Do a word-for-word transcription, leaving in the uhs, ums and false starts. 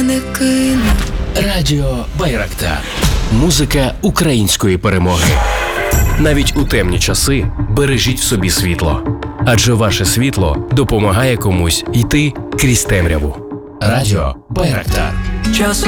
не кину. Радіо Байрактар. Музика української перемоги. Навіть у темні часи бережіть в собі світло. Адже ваше світло допомагає комусь йти крізь темряву. Радіо Байрактар. Час